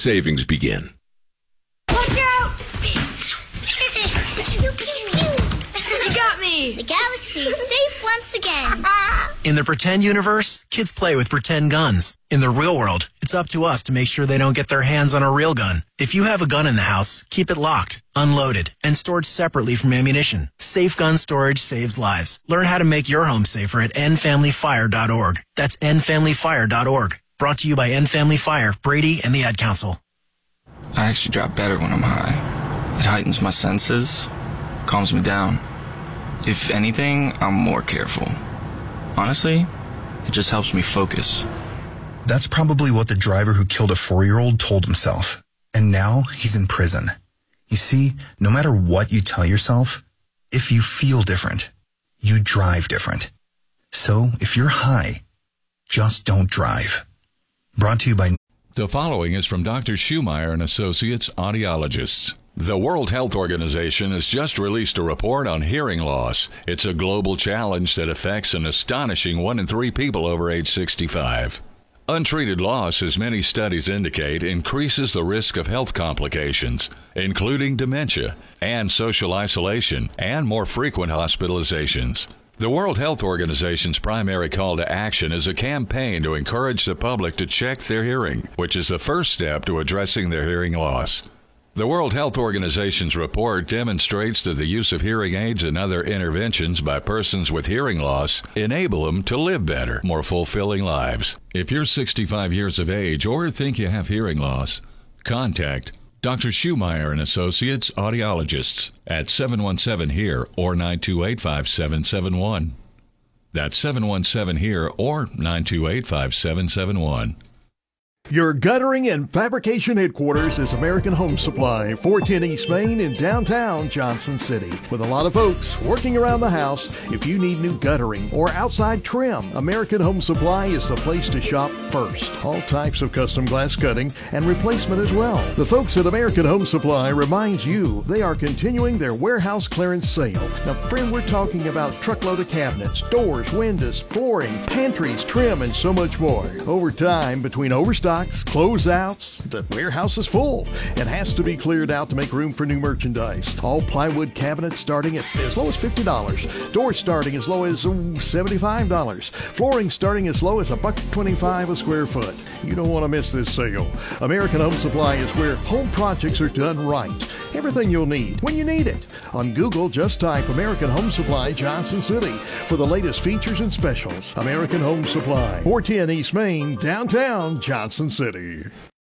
savings begin. Watch out! You got me! The galaxy is safe once again. In the pretend universe, kids play with pretend guns. In the real world, it's up to us to make sure they don't get their hands on a real gun. If you have a gun in the house, keep it locked, unloaded, and stored separately from ammunition. Safe gun storage saves lives. Learn how to make your home safer at endfamilyfire.org. That's endfamilyfire.org. Brought to you by End Family Fire, Brady, and the Ad Council. I actually drive better when I'm high. It heightens my senses, calms me down. If anything, I'm more careful. Honestly, it just helps me focus. That's probably what the driver who killed a 4-year-old told himself. And now he's in prison. You see, no matter what you tell yourself, if you feel different, you drive different. So if you're high, just don't drive. Brought to you by... The following is from Dr. Schumeyer and Associates, audiologists. The World Health Organization has just released a report on hearing loss. It's a global challenge that affects an astonishing 1 in 3 people over age 65. Untreated loss, as many studies indicate, increases the risk of health complications, including dementia and social isolation and more frequent hospitalizations. The World Health Organization's primary call to action is a campaign to encourage the public to check their hearing, which is the first step to addressing their hearing loss. The World Health Organization's report demonstrates that the use of hearing aids and other interventions by persons with hearing loss enable them to live better, more fulfilling lives. If you're 65 years of age or think you have hearing loss, contact Dr. Schumeyer and Associates, audiologists at 717-HEAR or 928-5771. That's 717-HEAR or 928-5771. Your guttering and fabrication headquarters is American Home Supply, 410 East Main in downtown Johnson City. With a lot of folks working around the house, if you need new guttering or outside trim, American Home Supply is the place to shop first. All types of custom glass cutting and replacement as well. The folks at American Home Supply reminds you they are continuing their warehouse clearance sale. Now, friend, we're talking about truckload of cabinets, doors, windows, flooring, pantries, trim, and so much more. Over time, between overstock, closeouts, the warehouse is full. It has to be cleared out to make room for new merchandise. All plywood cabinets starting at as low as $50. Doors starting as low as $75. Flooring starting as low as $1.25 a square foot. You don't want to miss this sale. American Home Supply is where home projects are done right. Everything you'll need when you need it. On Google, just type American Home Supply Johnson City for the latest features and specials. American Home Supply, 410 East Main, downtown Johnson City.